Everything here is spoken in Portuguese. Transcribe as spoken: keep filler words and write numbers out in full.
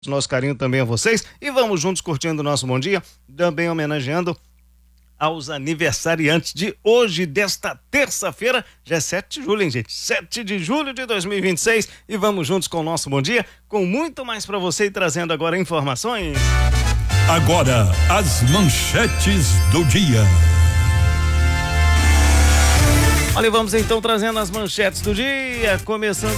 Nosso carinho também a vocês e vamos juntos curtindo o nosso bom dia, também homenageando aos aniversariantes de hoje, desta terça-feira, já é sete de julho, hein, gente? sete de julho de dois mil e vinte e seis e vamos juntos com o nosso bom dia, com muito mais para você e trazendo agora informações. Agora, as manchetes do dia. Olha, vamos então trazendo as manchetes do dia, começando